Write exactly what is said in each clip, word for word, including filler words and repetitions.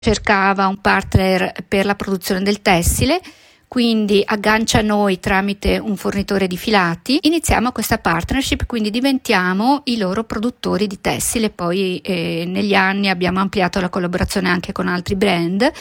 cercava un partner per la produzione del tessile, quindi aggancia a noi tramite un fornitore di filati. Iniziamo questa partnership, quindi diventiamo i loro produttori di tessile. Poi eh, negli anni abbiamo ampliato la collaborazione anche con altri brand.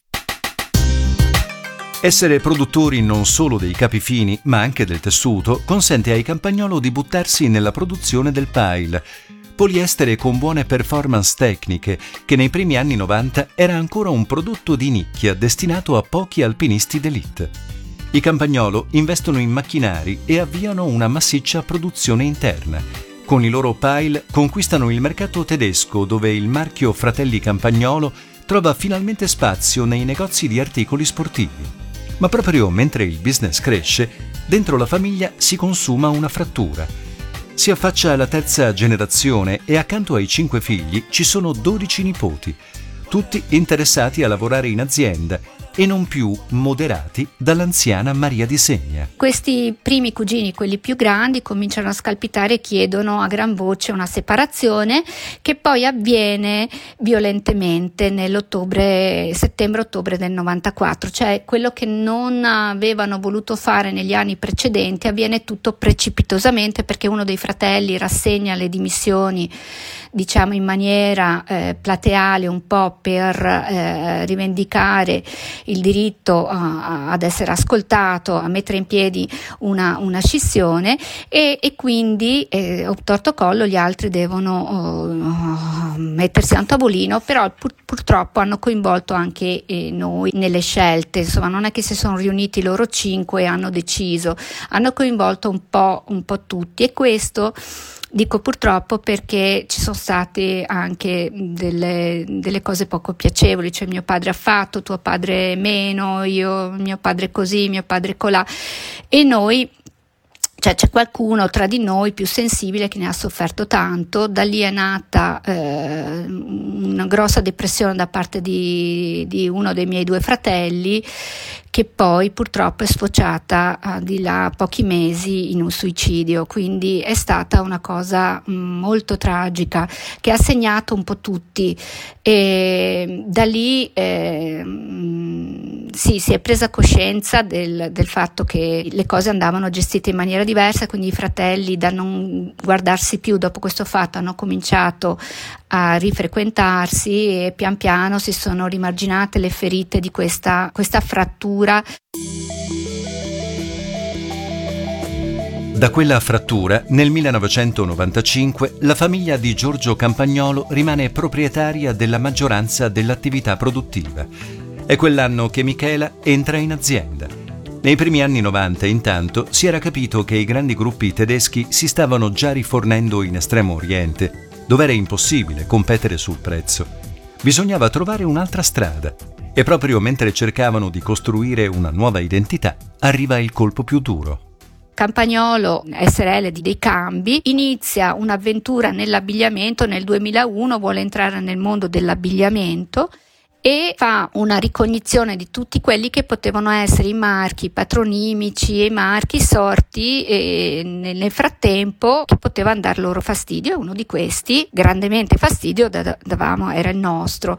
Essere produttori non solo dei capi fini, ma anche del tessuto, consente ai Campagnolo di buttarsi nella produzione del pile, poliestere con buone performance tecniche, che nei primi anni novanta era ancora un prodotto di nicchia destinato a pochi alpinisti d'élite. I Campagnolo investono in macchinari e avviano una massiccia produzione interna. Con i loro pile conquistano il mercato tedesco, dove il marchio Fratelli Campagnolo trova finalmente spazio nei negozi di articoli sportivi. Ma proprio mentre il business cresce, dentro la famiglia si consuma una frattura. Si affaccia alla terza generazione e accanto ai cinque figli ci sono dodici nipoti, tutti interessati a lavorare in azienda e non più moderati dall'anziana Maria di Segna. Questi primi cugini, quelli più grandi, cominciano a scalpitare e chiedono a gran voce una separazione, che poi avviene violentemente nell'ottobre, settembre-ottobre del novantaquattro, cioè quello che non avevano voluto fare negli anni precedenti avviene tutto precipitosamente, perché uno dei fratelli rassegna le dimissioni, diciamo in maniera eh, plateale, un po' per eh, rivendicare il diritto a, ad essere ascoltato, a mettere in piedi una, una scissione, e, e quindi eh, obtorto collo gli altri devono oh, mettersi a un tavolino, però pur, purtroppo hanno coinvolto anche eh, noi nelle scelte. Insomma, non è che si sono riuniti loro cinque e hanno deciso, hanno coinvolto un po', un po' tutti, e questo dico purtroppo perché ci sono state anche delle, delle cose poco piacevoli, cioè mio padre ha fatto, tuo padre meno, io, mio padre così, mio padre colà, e noi, cioè c'è qualcuno tra di noi più sensibile che ne ha sofferto tanto. Da lì è nata eh, una grossa depressione da parte di, di uno dei miei due fratelli, che poi purtroppo è sfociata uh, di là a pochi mesi in un suicidio. Quindi è stata una cosa mh, molto tragica che ha segnato un po' tutti, e da lì eh, mh, sì, si è presa coscienza del, del fatto che le cose andavano gestite in maniera diversa, quindi i fratelli, da non guardarsi più dopo questo fatto, hanno cominciato a rifrequentarsi e pian piano si sono rimarginate le ferite di questa, questa frattura. Da quella frattura, nel millenovecentonovantacinque, la famiglia di Giorgio Campagnolo rimane proprietaria della maggioranza dell'attività produttiva. È quell'anno che Michela entra in azienda. Nei primi anni novanta, intanto, si era capito che i grandi gruppi tedeschi si stavano già rifornendo in Estremo Oriente, dove era impossibile competere sul prezzo. Bisognava trovare un'altra strada. E proprio mentre cercavano di costruire una nuova identità, arriva il colpo più duro. Campagnolo, S R L di dei Cambi, inizia un'avventura nell'abbigliamento. Nel duemilauno vuole entrare nel mondo dell'abbigliamento e fa una ricognizione di tutti quelli che potevano essere i marchi patronimici e i marchi sorti e nel frattempo che potevano dar loro fastidio. Uno di questi, grandemente fastidio, davamo, era il nostro.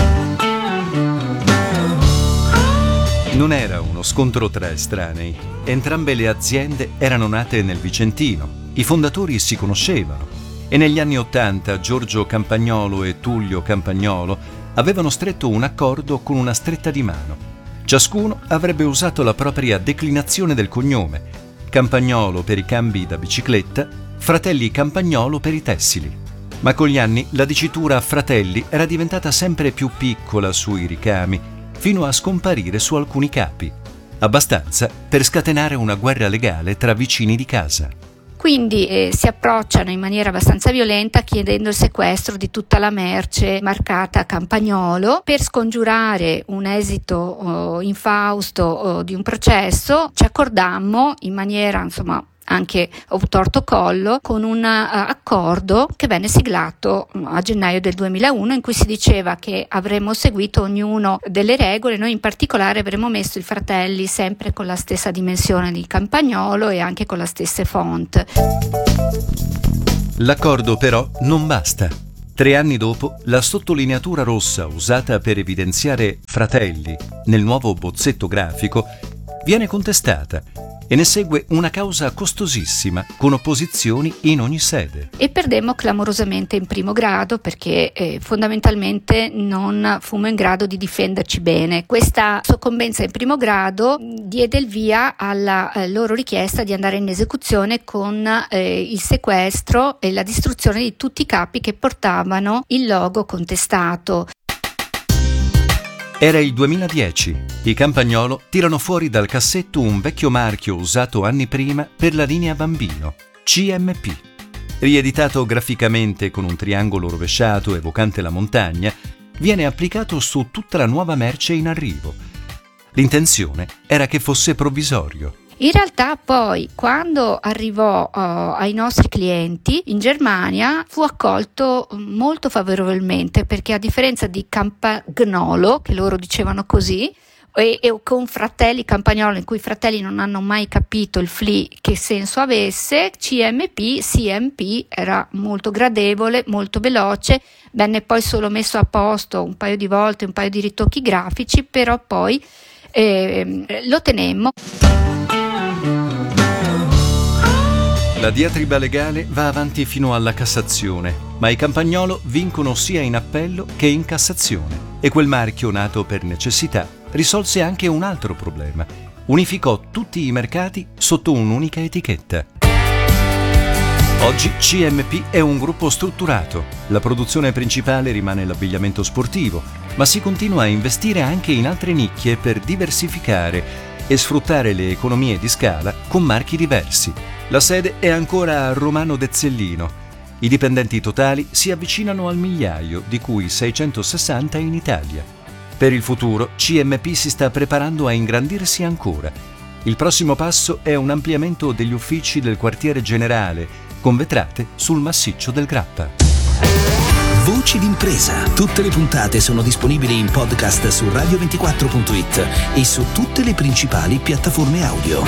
Non era uno scontro tra estranei. Entrambe le aziende erano nate nel Vicentino. I fondatori si conoscevano. E negli anni Ottanta Giorgio Campagnolo e Tullio Campagnolo avevano stretto un accordo con una stretta di mano. Ciascuno avrebbe usato la propria declinazione del cognome. Campagnolo per i cambi da bicicletta, Fratelli Campagnolo per i tessili. Ma con gli anni la dicitura Fratelli era diventata sempre più piccola sui ricami, fino a scomparire su alcuni capi, abbastanza per scatenare una guerra legale tra vicini di casa. Quindi eh, si approcciano in maniera abbastanza violenta chiedendo il sequestro di tutta la merce marcata Campagnolo. Per scongiurare un esito oh, infausto oh, di un processo, ci accordammo in maniera, insomma, anche obtorto collo, con un uh, accordo che venne siglato a gennaio del duemilauno, in cui si diceva che avremmo seguito ognuno delle regole. Noi in particolare avremmo messo i fratelli sempre con la stessa dimensione di Campagnolo e anche con la stessa font. L'accordo però non basta. Tre anni dopo, la sottolineatura rossa usata per evidenziare Fratelli nel nuovo bozzetto grafico viene contestata e ne segue una causa costosissima con opposizioni in ogni sede. E perdemmo clamorosamente in primo grado perché eh, fondamentalmente non fummo in grado di difenderci bene. Questa soccombenza in primo grado diede il via alla eh, loro richiesta di andare in esecuzione con eh, il sequestro e la distruzione di tutti i capi che portavano il logo contestato. Era il duemiladieci. I Campagnolo tirano fuori dal cassetto un vecchio marchio usato anni prima per la linea bambino, C M P. Rieditato graficamente con un triangolo rovesciato evocante la montagna, viene applicato su tutta la nuova merce in arrivo. L'intenzione era che fosse provvisorio. In realtà poi, quando arrivò uh, ai nostri clienti in Germania, fu accolto molto favorevolmente perché, a differenza di Campagnolo, che loro dicevano così, e, e con Fratelli Campagnolo, in cui i fratelli non hanno mai capito il F L I che senso avesse, C M P, C M P era molto gradevole, molto veloce, venne poi solo messo a posto un paio di volte, un paio di ritocchi grafici, però poi eh, lo tenemmo. La diatriba legale va avanti fino alla Cassazione, ma i Campagnolo vincono sia in appello che in Cassazione. E quel marchio, nato per necessità, risolse anche un altro problema. Unificò tutti i mercati sotto un'unica etichetta. Oggi C M P è un gruppo strutturato. La produzione principale rimane l'abbigliamento sportivo, ma si continua a investire anche in altre nicchie per diversificare e sfruttare le economie di scala con marchi diversi. La sede è ancora a Romano Dezzellino. I dipendenti totali si avvicinano al migliaio, di cui seicentosessanta in Italia. Per il futuro C M P si sta preparando a ingrandirsi ancora. Il prossimo passo è un ampliamento degli uffici del quartiere generale, con vetrate sul massiccio del Grappa. Voci d'impresa. Tutte le puntate sono disponibili in podcast su radio ventiquattro punto it e su tutte le principali piattaforme audio.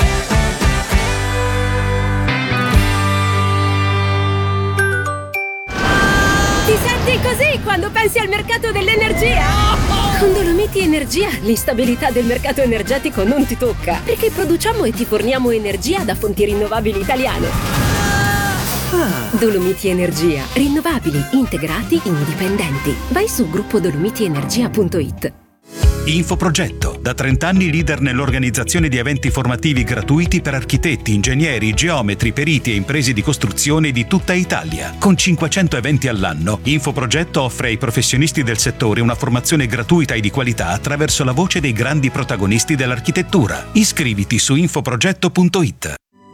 Ti senti così quando pensi al mercato dell'energia? Con Dolomiti Energia l'instabilità del mercato energetico non ti tocca, perché produciamo e ti forniamo energia da fonti rinnovabili italiane. Ah. Dolomiti Energia, rinnovabili, integrati, indipendenti. Vai su gruppo dolomiti energia punto it. Infoprogetto, da trenta anni leader nell'organizzazione di eventi formativi gratuiti per architetti, ingegneri, geometri, periti e imprese di costruzione di tutta Italia. Con cinquecento eventi all'anno, Infoprogetto offre ai professionisti del settore una formazione gratuita e di qualità attraverso la voce dei grandi protagonisti dell'architettura. Iscriviti su infoprogetto punto it.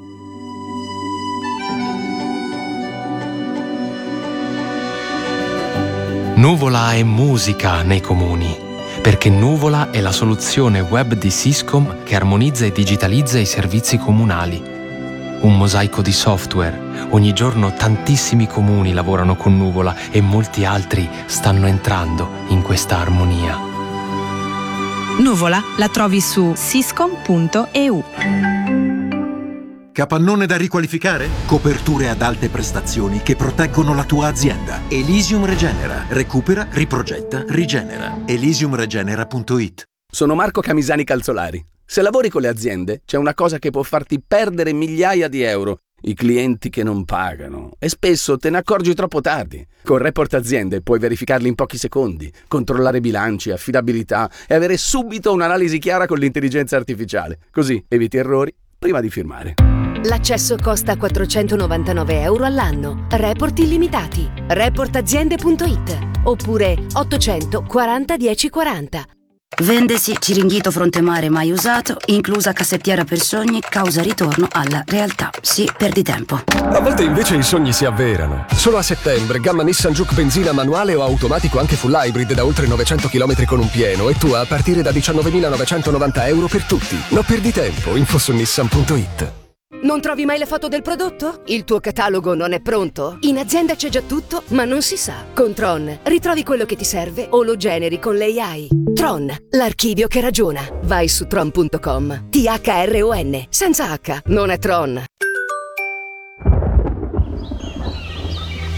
Nuvola è musica nei comuni, perché Nuvola è la soluzione web di Syscom che armonizza e digitalizza i servizi comunali. Un mosaico di software. Ogni giorno tantissimi comuni lavorano con Nuvola e molti altri stanno entrando in questa armonia. Nuvola la trovi su syscom punto e u. Capannone da riqualificare? Coperture ad alte prestazioni che proteggono la tua azienda. Elysium Regenera. Recupera, riprogetta, rigenera. elysium regenera punto it. Sono Marco Camisani Calzolari. Se lavori con le aziende, c'è una cosa che può farti perdere migliaia di euro. I clienti che non pagano. E spesso te ne accorgi troppo tardi. Con Report Aziende puoi verificarli in pochi secondi, controllare bilanci, affidabilità e avere subito un'analisi chiara con l'intelligenza artificiale. Così eviti errori prima di firmare. L'accesso costa quattrocentonovantanove euro all'anno. Report illimitati. report aziende punto it oppure ottocento quaranta dieci quaranta. Vendesi Ciringhito Frontemare mai usato, inclusa cassettiera per sogni, causa ritorno alla realtà. Sì, perdi tempo. A volte invece i sogni si avverano. Solo a settembre, gamma Nissan Juke benzina manuale o automatico anche full hybrid da oltre novecento chilometri con un pieno e tua a partire da diciannovemilanovecentonovanta euro per tutti. Non perdi tempo, info su nissan punto it. Non trovi mai le foto del prodotto? Il tuo catalogo non è pronto? In azienda c'è già tutto, ma non si sa. Con Tron ritrovi quello che ti serve o lo generi con l'A I. Tron, l'archivio che ragiona. Vai su tron punto com. T H R O N, senza H, non è Tron.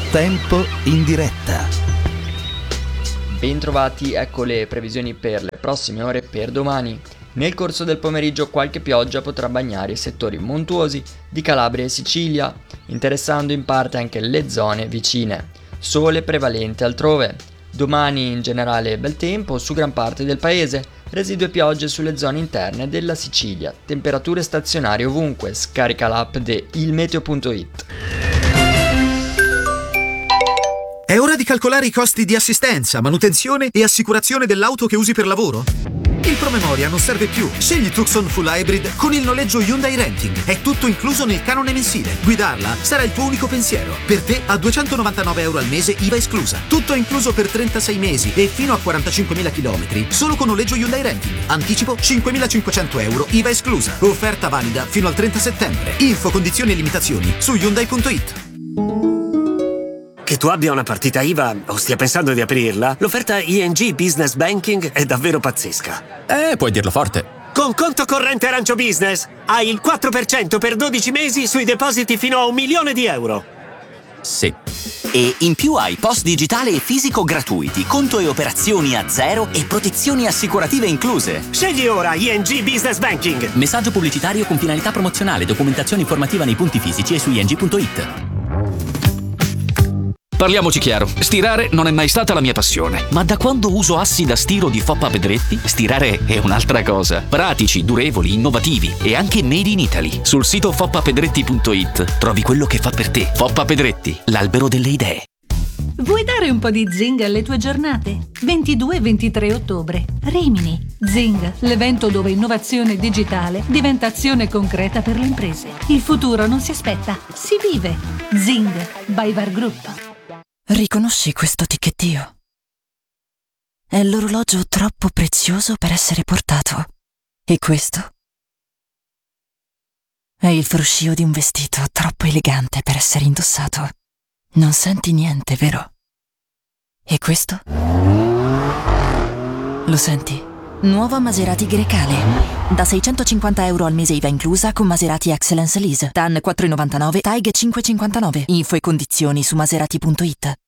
Tempo in diretta. Bentrovati, ecco le previsioni per le prossime ore per domani. Nel corso del pomeriggio qualche pioggia potrà bagnare i settori montuosi di Calabria e Sicilia, interessando in parte anche le zone vicine. Sole prevalente altrove. Domani in generale bel tempo su gran parte del paese, residue piogge sulle zone interne della Sicilia, temperature stazionarie ovunque. Scarica l'app di ilmeteo punto it. È ora di calcolare i costi di assistenza, manutenzione e assicurazione dell'auto che usi per lavoro? Il promemoria non serve più. Scegli Tucson Full Hybrid con il noleggio Hyundai Renting. È tutto incluso nel canone mensile. Guidarla sarà il tuo unico pensiero. Per te a duecentonovantanove euro al mese I V A esclusa. Tutto incluso per trentasei mesi e fino a quarantacinquemila chilometri solo con noleggio Hyundai Renting. Anticipo cinquemilacinquecento euro I V A esclusa. Offerta valida fino al trenta settembre. Info, condizioni e limitazioni su Hyundai punto it. Che tu abbia una partita I V A o stia pensando di aprirla, l'offerta I N G Business Banking è davvero pazzesca. Eh, puoi dirlo forte. Con conto corrente Arancio Business hai il quattro per cento per dodici mesi sui depositi fino a un milione di euro. Sì. E in più hai post digitale e fisico gratuiti, conto e operazioni a zero e protezioni assicurative incluse. Scegli ora I N G Business Banking. Messaggio pubblicitario con finalità promozionale, documentazione informativa nei punti fisici e su I N G punto it. Parliamoci chiaro, stirare non è mai stata la mia passione, ma da quando uso assi da stiro di Foppa Pedretti, stirare è un'altra cosa. Pratici, durevoli, innovativi e anche made in Italy. Sul sito foppa pedretti punto it trovi quello che fa per te. Foppa Pedretti, l'albero delle idee. Vuoi dare un po' di zing alle tue giornate? ventidue e ventitré ottobre, Rimini. Zing, l'evento dove innovazione digitale diventa azione concreta per le imprese. Il futuro non si aspetta, si vive. Zing, by Var Group. Riconosci questo ticchettio? È l'orologio troppo prezioso per essere portato. E questo? È il fruscio di un vestito troppo elegante per essere indossato. Non senti niente, vero? E questo? Lo senti? Nuova Maserati Grecale. Da seicentocinquanta euro al mese I V A inclusa con Maserati Excellence Lease. T A N quattro virgola novantanove, T A I G cinque virgola cinquantanove. Info e condizioni su maserati punto it.